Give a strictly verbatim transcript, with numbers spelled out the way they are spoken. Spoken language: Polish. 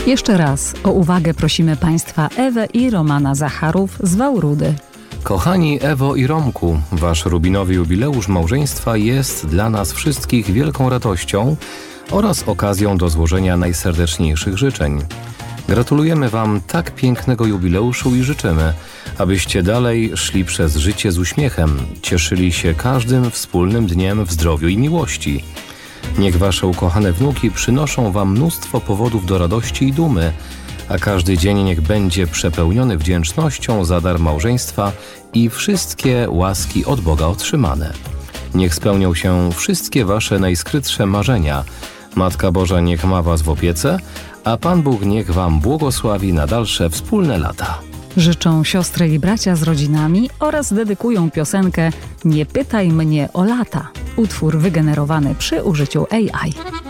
Jeszcze raz o uwagę prosimy Państwa Ewę i Romana Zacharów z Wałrudy. Kochani Ewo i Romku, wasz rubinowy jubileusz małżeństwa jest dla nas wszystkich wielką radością oraz okazją do złożenia najserdeczniejszych życzeń. Gratulujemy wam tak pięknego jubileuszu i życzymy, abyście dalej szli przez życie z uśmiechem, cieszyli się każdym wspólnym dniem w zdrowiu i miłości. Niech wasze ukochane wnuki przynoszą wam mnóstwo powodów do radości i dumy, a każdy dzień niech będzie przepełniony wdzięcznością za dar małżeństwa i wszystkie łaski od Boga otrzymane. Niech spełnią się wszystkie wasze najskrytsze marzenia. Matka Boża niech ma was w opiece, a Pan Bóg niech wam błogosławi na dalsze wspólne lata. Życzą siostry i bracia z rodzinami oraz dedykują piosenkę „Nie pytaj mnie o lata”, utwór wygenerowany przy użyciu A I.